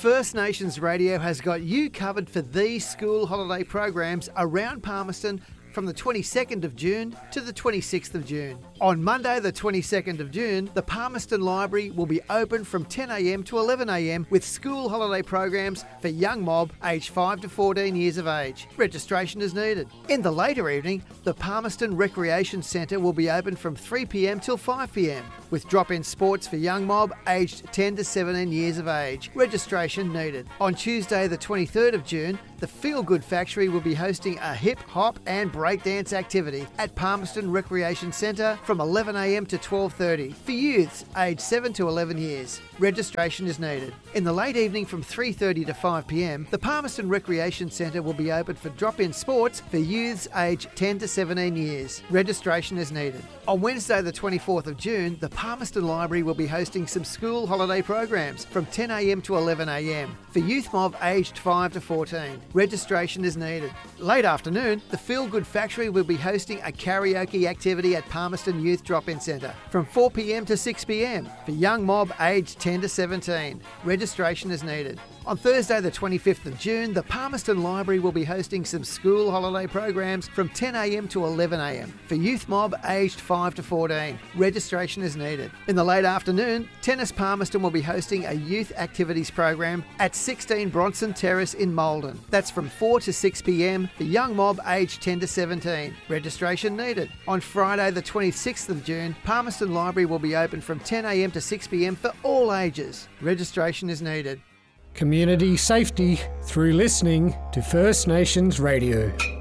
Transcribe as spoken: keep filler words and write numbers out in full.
First Nations Radio has got you covered for these school holiday programs around Palmerston from the twenty-second of June to the twenty-sixth of June. On Monday the twenty-second of June, the Palmerston Library will be open from ten a m to eleven a m with school holiday programs for young mob aged five to fourteen years of age. Registration is needed. In the later evening, the Palmerston Recreation Centre will be open from three p m till five p m with drop-in sports for young mob aged ten to seventeen years of age. Registration needed. On Tuesday the twenty-third of June, the Feel Good Factory will be hosting a hip, hop and breakdance activity at Palmerston Recreation Centre from eleven a m to twelve thirty for youths aged seven to eleven years. Registration is needed. In the late evening from three thirty to five p m, the Palmerston Recreation Centre will be open for drop-in sports for youths aged ten to seventeen years. Registration is needed. On Wednesday the twenty-fourth of June, the Palmerston Library will be hosting some school holiday programs from ten a m to eleven a m for youth mob aged five to fourteen. Registration is needed. Late afternoon, the Feel Good Factory will be hosting a karaoke activity at Palmerston Youth Drop-In Centre from four p m to six p m for young mob aged ten to seventeen. Registration is needed. On Thursday the twenty-fifth of June, the Palmerston Library will be hosting some school holiday programs from ten a m to eleven a m for youth mob aged five to fourteen. Registration is needed. In the late afternoon, Tennis Palmerston will be hosting a youth activities program at sixteen Bronson Terrace in Maldon. That's from four to six p m for young mob aged ten to seventeen. Registration needed. On Friday the twenty-sixth of June, Palmerston Library will be open from ten a m to six p m for all ages. Registration is needed. Community safety through listening to First Nations Radio.